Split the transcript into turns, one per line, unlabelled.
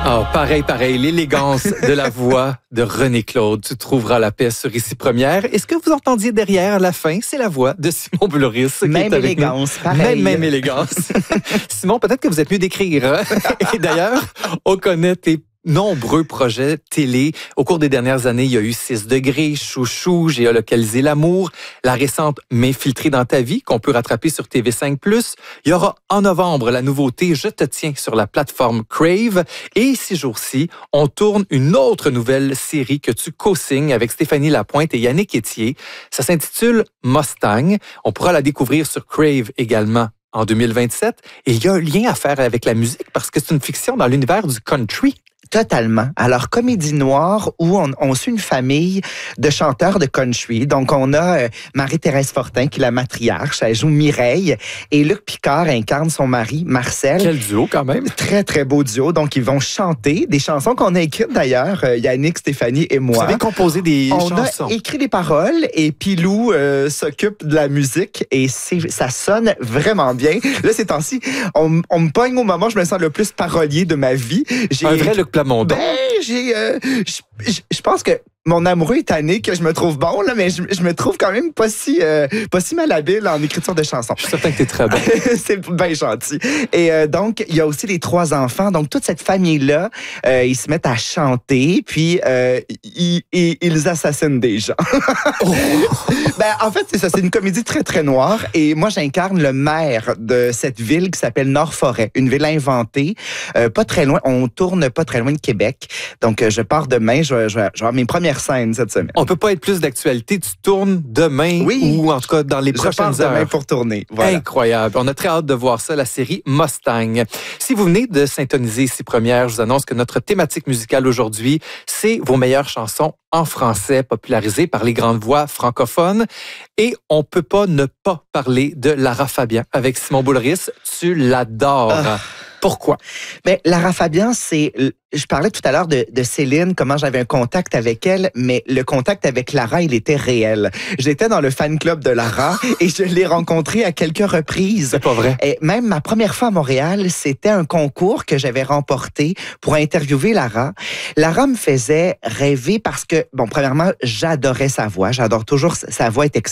Ah, pareil, l'élégance de la voix de René Claude. Tu trouveras la paix sur Ici Première. Et ce que vous entendiez derrière, à la fin, c'est la voix de Simon Boulris.
Même élégance, pareil.
Même élégance. Simon, peut-être que vous êtes mieux d'écrire. Et d'ailleurs, on connaît tes nombreux projets télé. Au cours des dernières années, il y a eu 6 degrés, Chouchou, Géolocaliser l'amour, la récente M'infiltrer dans ta vie, qu'on peut rattraper sur TV5+. Il y aura en novembre la nouveauté Je te tiens sur la plateforme Crave. Et ces jours-ci, on tourne une autre nouvelle série que tu co-signes avec Stéphanie Lapointe et Yannick Etier. Ça s'intitule Mustang. On pourra la découvrir sur Crave également en 2027. Et il y a un lien à faire avec la musique parce que c'est une fiction dans l'univers du country.
Totalement. Alors, comédie noire où on suit une famille de chanteurs de country. Donc, on a Marie-Thérèse Fortin qui est la matriarche. Elle joue Mireille. Et Luc Picard incarne son mari, Marcel.
Quel duo, quand même.
Très, très beau duo. Donc, ils vont chanter des chansons qu'on a écrites d'ailleurs, Yannick, Stéphanie et moi.
Vous avez composé des chansons.
On a écrit des paroles et Pilou s'occupe de la musique et ça sonne vraiment bien. Là, ces temps-ci, on me pogne au moment où je me sens le plus parolier de ma vie.
Un vrai Luc Plamondon.
Je pense que mon amoureux est tanné que je me trouve bon, là, mais je me trouve quand même pas si malhabile en écriture de chansons.
Je suis certain que t'es très bon.
C'est bien gentil. Et donc, il y a aussi les 3 enfants. Donc, toute cette famille-là, ils se mettent à chanter, puis ils assassinent des gens.
Oh.
En fait, c'est ça. C'est une comédie très, très noire. Et moi, j'incarne le maire de cette ville qui s'appelle Nord-Forêt. Une ville inventée, pas très loin. On tourne pas très loin de Québec. Donc, je pars demain. Je vais avoir mes premières scènes cette semaine.
On peut pas être plus d'actualité. Tu tournes demain ou en tout cas dans les prochaines heures.
Demain pour tourner. Voilà.
Incroyable. On a très hâte de voir ça, la série Mustang. Si vous venez de syntoniser Ici Première, je vous annonce que notre thématique musicale aujourd'hui, c'est vos meilleures chansons en français popularisées par les grandes voix francophones. Et on peut pas ne pas parler de Lara Fabian avec Simon Boulris. Tu l'adores. Pourquoi?
Mais Lara Fabian, je parlais tout à l'heure de Céline, comment j'avais un contact avec elle, mais le contact avec Lara, il était réel. J'étais dans le fan club de Lara et je l'ai rencontrée à quelques reprises.
C'est pas vrai.
Et même ma première fois à Montréal, c'était un concours que j'avais remporté pour interviewer Lara. Lara me faisait rêver parce que, bon, premièrement, j'adorais sa voix. J'adore toujours sa voix est excellente.